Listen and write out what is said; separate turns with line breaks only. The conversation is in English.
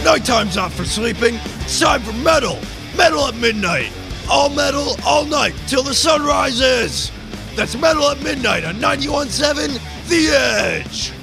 Nighttime's not for sleeping. It's time for metal. Metal at midnight. All metal, all night, till the sun rises. That's Metal at Midnight on 91.7 The Edge.